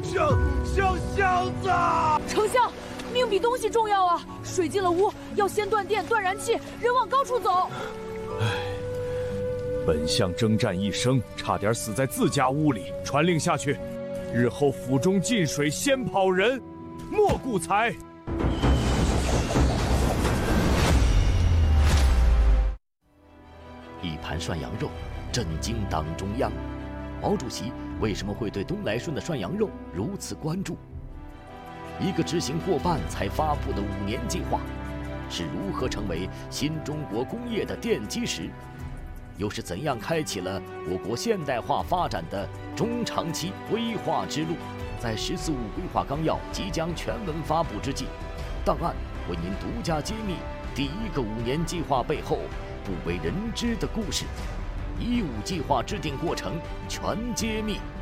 小箱子！ 丞相，命比东西重要啊！水进了屋，要先断电、断燃气，人往高处走。 本相征战一生，差点死在自家屋里。传令下去，日后府中进水，先跑人，莫顾财。 一盘涮羊肉震惊党中央，毛主席为什么会对东来顺的涮羊肉如此关注？一个执行过半才发布的5年计划，是如何成为新中国工业的奠基石？又是怎样开启了我国现代化发展的中长期规划之路？在“十四五”规划纲要即将全文发布之际，档案为您独家揭秘第一个5年计划背后不为人知的故事，“15”计划制定过程全揭秘。